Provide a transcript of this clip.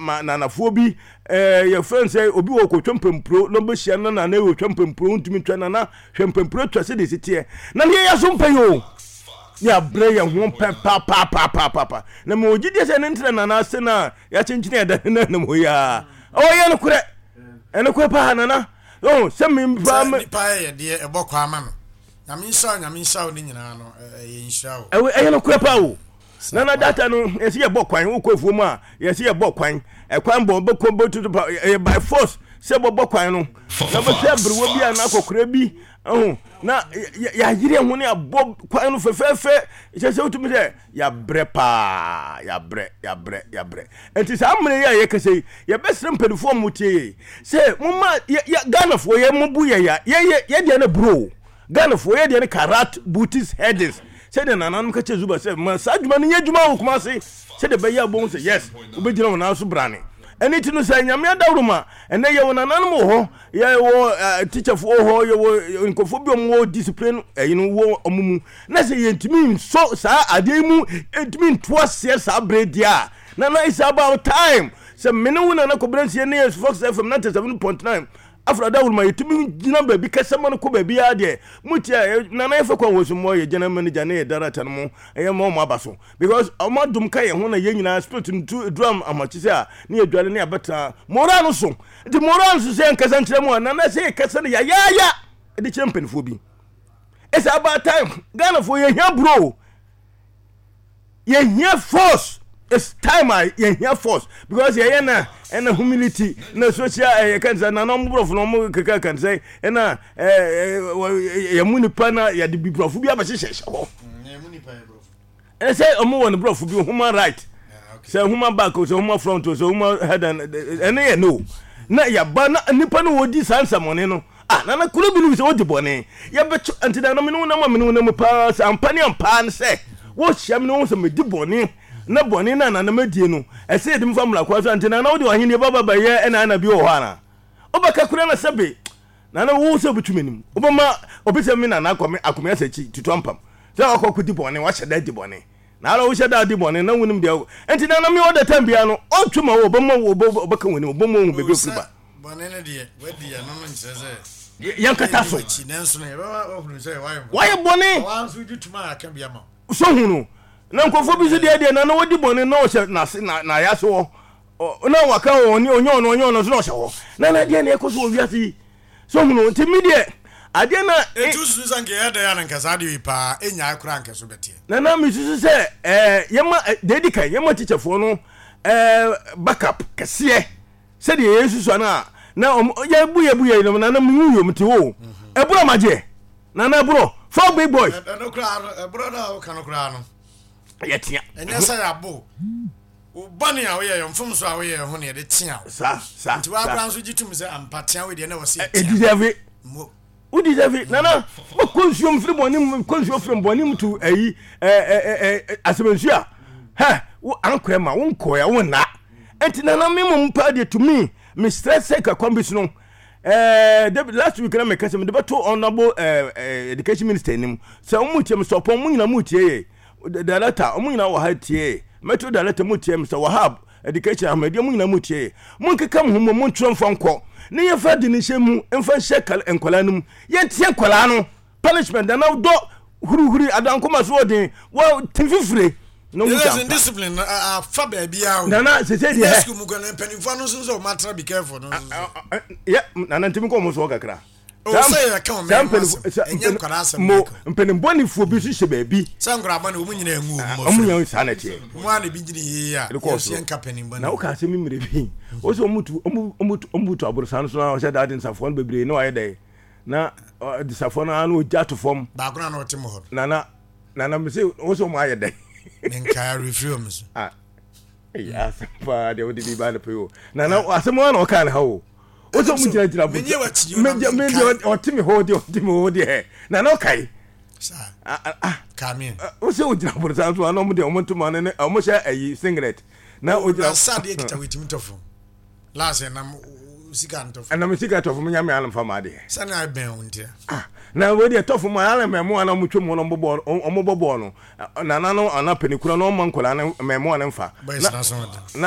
nanafo bi your friend say obi wo ko twempempro no be hia na wo twempempro ntumi twa na twempempro twa se de sitie na ne ya so mpayo ya bre ya ho pa na mo gidi se ne ntre na ase na ya chenchine ya da na mo ya ye no kure ene kure pa na se me pa ye de ebokwa ama no nyamisha ni nyina no ye nhira o ye no kure pa o na data no yesi ye bokwan wo kofuo mu a yesi ye bokwan ekwan bo to by force se bokwan no na be se brewo bi ana kokora bi na ya yire ho ne abob kwan no fefefe se utumi se ya bre pa ya bre enti sa amre ye kese ye besre mpelifo mutie se mumma ya Ghana fo ye mubu ye de na bro Ghana fo ye de na karat booties headers say the nanam ka che zuba say man sa djuma ni djuma wo kuma say de be ya bon say yes obejina wona aso brane eni ti no say nyame adawruma ene ye wona nanam ho ye wo teacher fo ho ye wo nkofo bi omwo discipline wo omumu na say yentimi so sa ade mu entimi toase sa bredia na it's about time say menu na kobransie ne yes Fox FM 97.9 afro da wulma yetumi gina baby kasama no ko baby ya de mutia na na yefa kwa wosumo ye general manager ne darata no mo eye mo abaso because amadum ka ye ho na ye nyina spirit ntu drum amachise a ne edwale ne abeta moral no so the moral so se nkasa nkire mo na na se kasa ne ya e de champion fo bi it's about time Ghana for ye hia bro ye hia force. It's time you hear force because you na humility na social can say na no bro no mo can say na ya munipa na ya de bro fu bi abahyehyehye ho ya munipa bro say omo won bro fu bi human right say human back so human front so human head and ya no na ya ba na nipa no wodi sansa money no na kuro bi no say wodi bone ya be antina na me no mo pa ampani ampa say wo hyam no so me di bone na boni na medie no ese edim famula kwa so antina na wodi wahene baba ye na bi wo hana obaka kura na sebe na wo se butumenim obama obese mi na akome asachi tutompam se akokudi boni wa hyeda di boni na ala wo hyeda di boni na wunim de antina na me oda tambia no otuma wo obama wo obaka woni obama wo bebe kuba boni na de wedi ya no ncheze yankata so chinenso na baba ofunu se why boni wa so dituma aka bia ma so hunu na nkofo bi so de na wodi boni na o hye na ya so na waka oni onyo so na o hye ho na de na ekoso owiase so hunu ntimidie ade na etusu sanke ya da ya na nkasa de pa enya akura nkeso betie na misusu se yema dedika yema teacherfo no backup kase se de yesu so na ya buye na mu mti wo eburo maje na bro for big boys no kra eburo na o kan kra no yetia enya sa ya bo ubani a we ye mfum so a we ye ho ne de tia sa nti wa kra so gitum se ampatia we de na wo se deserve o deserve na consume free bonim to asebensu a wo ankwa ma wo nkoya wo na enti na me mpa de to me stress ka kwambis no last week na me kase me de beto honorable education minister nim se wo mutie stop mo nyina mutie the letter mo nyina wo ha tie metro the letter mutie Mr. Wahab education Ahmed mo nyina mutie mo nkeka mo mo ntronfo nko ne ye fa de ne hyemu emfa hye enkola num ye tie enkola no punishment na do huru adankoma so odin wo tififire no mu in discipline fa ba bia na se se de school mu go na penifo no so matter be careful no yeah na ntimi ko mo so kakra say ya come enye kwara asem mo mpenimbo fo bi so hye ba bi sankra ba na omu nyina enwu mo omu sa na tie mo ana bi gini yi ya so enka penimbo na o ka se mi mire bi o so omutu aburusan so na o hye dadin safon bebre no aye dai na di safon anu jato fom ba kuna na otim ho na me se o so mo aye dai nka refuse ya pa de odi bi ba na peyo na asemo na o kan ha o so mu jira bu me otimi ho de na kai sa kamin o so jira bu sa so na mu de o ntuma ne o mo sha ayi singlet na o jira sa de kita wetimi tofo last na sika ntofo na me sika tofo mu nya me alfa ma de sa na ben wontia na we de tofo mu ala me mo na mu twemu no bobo no na no ana penikura no man kola na me mo na mfa na